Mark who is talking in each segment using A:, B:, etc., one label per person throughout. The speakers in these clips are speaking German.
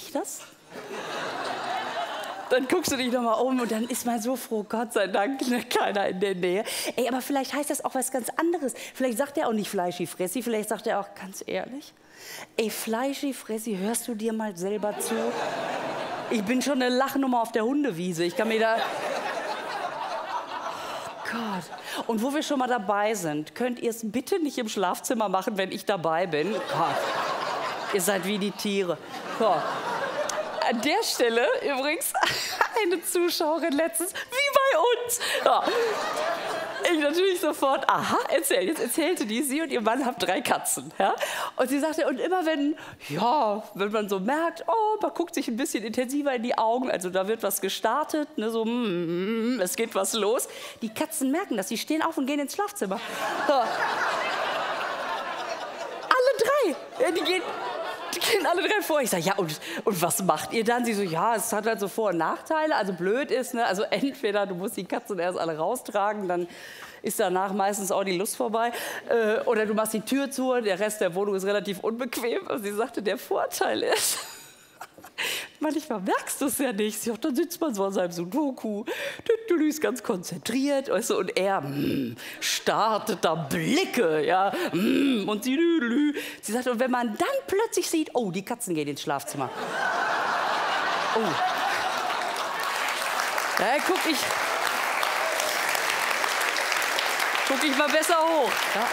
A: ich das? Dann guckst du dich noch mal um und dann ist man so froh, Gott sei Dank, ne, keiner in der Nähe. Ey, aber vielleicht heißt das auch was ganz anderes. Vielleicht sagt er auch nicht Fleischi Fressi, vielleicht sagt er auch, ganz ehrlich, ey, Fleischi Fressi, hörst du dir mal selber zu? Ich bin schon eine Lachnummer auf der Hundewiese. Ich kann mir da... Oh Gott. Und wo wir schon mal dabei sind, könnt ihr es bitte nicht im Schlafzimmer machen, wenn ich dabei bin? Gott. Ihr seid wie die Tiere. So. An der Stelle übrigens eine Zuschauerin letztens, wie bei uns. Ja. Ich natürlich sofort, aha, erzähl. Jetzt erzählte die, sie und ihr Mann haben 3 Katzen. Ja? Und sie sagte, und immer wenn man so merkt, oh, man guckt sich ein bisschen intensiver in die Augen, also da wird was gestartet, ne, so, es geht was los. Die Katzen merken das, die stehen auf und gehen ins Schlafzimmer. Ja. Alle 3, ja, die gehen alle 3 vor. Ich sage, ja, und was macht ihr dann? Sie so, ja, es hat halt so Vor- und Nachteile. Also blöd ist, ne? Also entweder du musst die Katzen erst alle raustragen, dann ist danach meistens auch die Lust vorbei. Oder du machst die Tür zu, der Rest der Wohnung ist relativ unbequem. Und sie sagte, der Vorteil ist, manchmal merkst du es ja nicht. Sie sagt, dann sitzt man so an seinem Sudoku, ist ganz konzentriert, weißt du, und er startet da Blicke, ja, und sie sagt, und wenn man dann plötzlich sieht, oh, die Katzen gehen ins Schlafzimmer. Oh. Da guck ich mal besser hoch. Ja,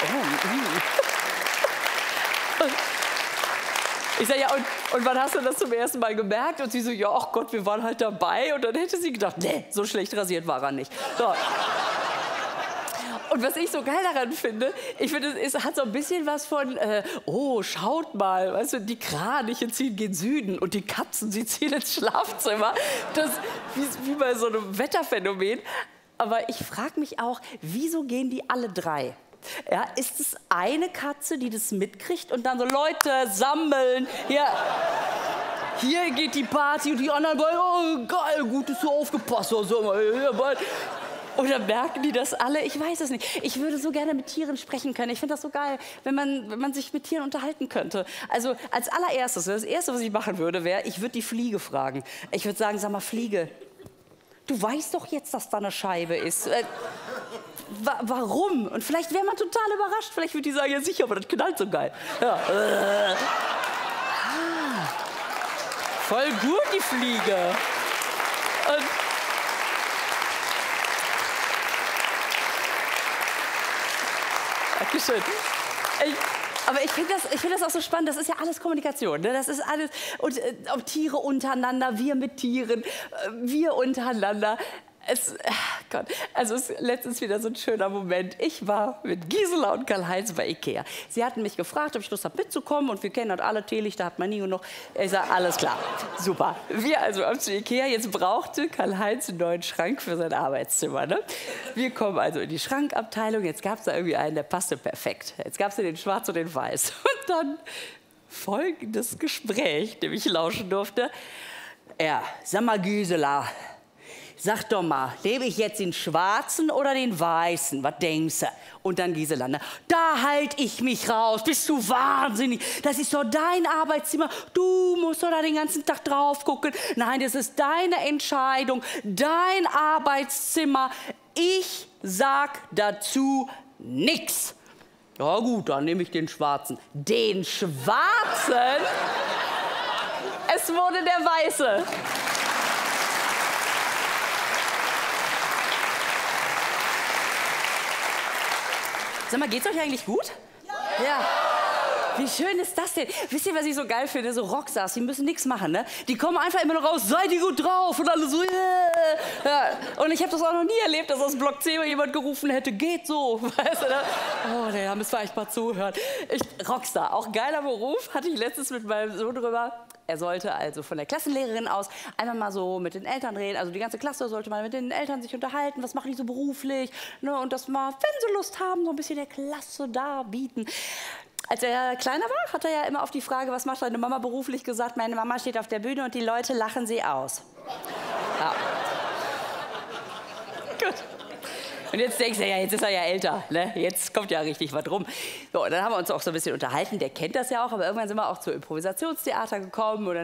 A: oh. Ich sage, ja, und wann hast du das zum ersten Mal gemerkt? Und sie so, ja, ach Gott, wir waren halt dabei. Und dann hätte sie gedacht, nee, so schlecht rasiert war er nicht. So. Und was ich so geil daran finde, ich finde, es hat so ein bisschen was von, oh, schaut mal, weißt du, die Kraniche ziehen gen Süden und die Katzen, sie ziehen ins Schlafzimmer. Das wie bei so einem Wetterphänomen. Aber ich frage mich auch, wieso gehen die alle 3? Ja, ist es eine Katze, die das mitkriegt und dann so, Leute, sammeln, hier geht die Party und die anderen, oh geil, gut, dass du aufgepasst hast. Oder merken die das alle? Ich weiß es nicht. Ich würde so gerne mit Tieren sprechen können. Ich finde das so geil, wenn man sich mit Tieren unterhalten könnte. Also als allererstes, das Erste, was ich machen würde, wäre, ich würde die Fliege fragen. Ich würde sagen, sag mal, Fliege, du weißt doch jetzt, dass da eine Scheibe ist. Warum? Und vielleicht wäre man total überrascht. Vielleicht würde die sagen, ja sicher, aber das knallt so geil. Ja. Voll gut, die Fliege. Und Dankeschön. Aber ich finde das auch so spannend. Das ist ja alles Kommunikation. Ne? Das ist alles. Und ob Tiere untereinander, wir mit Tieren, wir untereinander. Gott, also es ist letztens wieder so ein schöner Moment. Ich war mit Gisela und Karl-Heinz bei Ikea. Sie hatten mich gefragt, ob ich Lust habe mitzukommen. Und wir kennen halt alle Teelichter, hat man nie genug. Ich sage, alles klar, super. Wir also ab zu Ikea. Jetzt brauchte Karl-Heinz einen neuen Schrank für sein Arbeitszimmer. Ne? Wir kommen also in die Schrankabteilung. Jetzt gab es da irgendwie einen, der passte perfekt. Jetzt gab es den Schwarz und den Weiß. Und dann folgendes Gespräch, dem ich lauschen durfte. Ja, sag mal, Gisela, sag doch mal, lebe ich jetzt den Schwarzen oder den Weißen? Was denkst du? Und dann Gisela, da halte ich mich raus. Bist du wahnsinnig? Das ist doch dein Arbeitszimmer. Du musst doch da den ganzen Tag drauf gucken. Nein, das ist deine Entscheidung, dein Arbeitszimmer. Ich sag dazu nichts. Ja gut, dann nehme ich den Schwarzen. Den Schwarzen? Es wurde der Weiße. Sag mal, geht's euch eigentlich gut? Ja. Wie schön ist das denn? Wisst ihr, was ich so geil finde? So Rockstars, die müssen nichts machen, ne? Die kommen einfach immer noch raus, seid ihr gut drauf? Und alle so, yeah. Ja. Und ich habe das auch noch nie erlebt, dass aus Block 10 jemand gerufen hätte, geht so. Weißt du, ne? Oh, da müssen wir echt mal zuhören. Rockstar, auch geiler Beruf, hatte ich letztens mit meinem Sohn drüber. Er sollte also von der Klassenlehrerin aus einmal mal so mit den Eltern reden. Also die ganze Klasse sollte mal mit den Eltern sich unterhalten. Was machen die so beruflich? Ne? Und das mal, wenn sie Lust haben, so ein bisschen der Klasse darbieten. Als er kleiner war, hat er ja immer auf die Frage, was macht deine Mama beruflich, gesagt, meine Mama steht auf der Bühne und die Leute lachen sie aus. Ja. Gut. Und jetzt denkst du, ja, jetzt ist er ja älter, ne? Jetzt kommt ja richtig was rum. So, und dann haben wir uns auch so ein bisschen unterhalten, der kennt das ja auch, aber irgendwann sind wir auch zu Improvisationstheater gekommen. Und